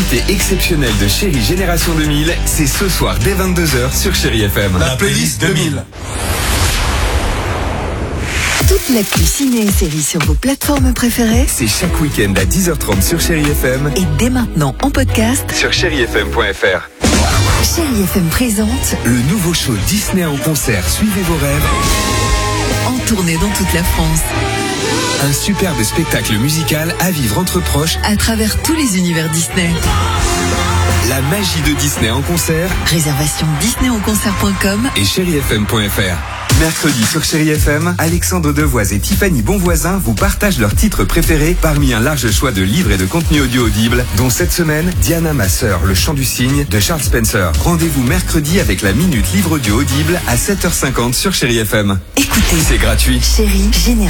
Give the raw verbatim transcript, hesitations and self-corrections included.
invité exceptionnel de Chérie Génération deux mille, c'est ce soir dès vingt-deux heures sur Chérie F M. La playlist deux mille. Toute l'actu ciné et série sur vos plateformes préférées. C'est chaque week-end à dix heures trente sur Chérie F M. Et dès maintenant en podcast sur chérie f m point f r. Chérie F M présente le nouveau show Disney en concert Suivez vos rêves. En tournée dans toute la France. Un superbe spectacle musical à vivre entre proches à travers tous les univers Disney. La magie de Disney en concert. Réservation disney en concert point com et chérie f m point f r. Mercredi sur Chérie F M, Alexandre Devoise et Tiffany Bonvoisin vous partagent leurs titres préférés parmi un large choix de livres et de contenus audio audibles, dont cette semaine, Diana ma sœur, le chant du cygne de Charles Spencer. Rendez-vous mercredi avec la Minute Livre Audio Audible à sept heures cinquante sur Chérie F M. Écoutez, c'est gratuit. Chérie Génération.